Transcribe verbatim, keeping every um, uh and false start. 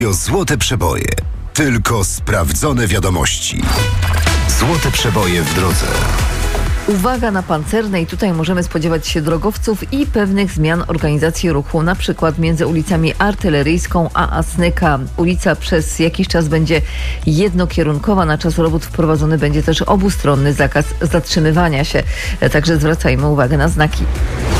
Złote przeboje. Tylko sprawdzone wiadomości. Złote przeboje w drodze. Uwaga na pancerne i tutaj możemy spodziewać się drogowców i pewnych zmian organizacji ruchu, na przykład między ulicami Artyleryjską a Asnyka. Ulica przez jakiś czas będzie jednokierunkowa, na czas robót wprowadzony będzie też obustronny zakaz zatrzymywania się. Także zwracajmy uwagę na znaki.